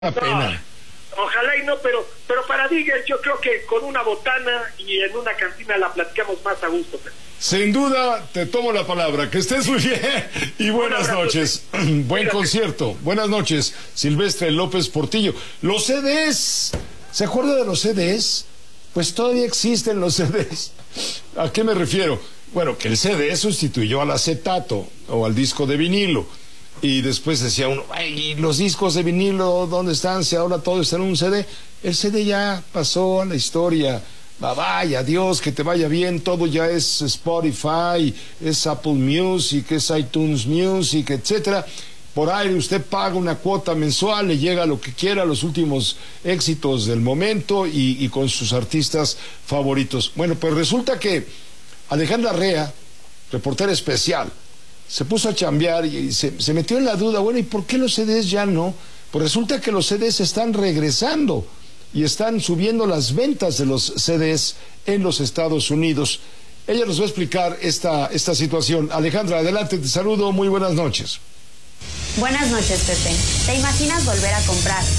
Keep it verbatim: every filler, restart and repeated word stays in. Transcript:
Una pena. No, ojalá y no, pero pero para Díguez yo creo que con una botana y en una cantina la platicamos más a gusto. Sin duda, te tomo la palabra. Que estés muy bien y buenas noches. Buen concierto. Buenas noches, Silvestre López Portillo. Los C Ds, ¿se acuerda de los C Ds? Pues todavía existen los C Ds. ¿A qué me refiero? Bueno, que el C D sustituyó al acetato o al disco de vinilo. Y después decía uno, ay, los discos de vinilo, ¿dónde están? Si ahora todo está en un C D. El C D ya pasó a la historia. Bye bye, adiós, que te vaya bien. Todo ya es Spotify, es Apple Music, es iTunes Music, etcétera. Por ahí usted paga una cuota mensual, le llega lo que quiera, los últimos éxitos del momento y, y con sus artistas favoritos. Bueno, pues resulta que Alejandra Rea, reportera especial, se puso a chambear y se, se metió en la duda, bueno, ¿y por qué los C Ds ya no? Pues resulta que los C Ds están regresando y están subiendo las ventas de los C Ds en los Estados Unidos. Ella nos va a explicar esta, esta situación. Alejandra, adelante, te saludo, muy buenas noches. Buenas noches, Pepe. ¿Te imaginas volver a comprar